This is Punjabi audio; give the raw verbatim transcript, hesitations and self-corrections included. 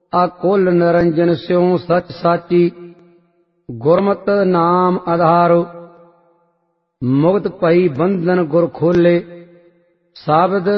ਅਕੁਲ ਨਿਰੰਜਨ ਸਿਉ ਸਚ ਸਾਚੀ। ਗੁਰਮਤਿ ਨਾਮ ਆਧਾਰੁ ਮੁਕਤ ਭਈ ਬੰਧਨ ਗੁਰ ਖੋਲੇ। ਸਾਬਦ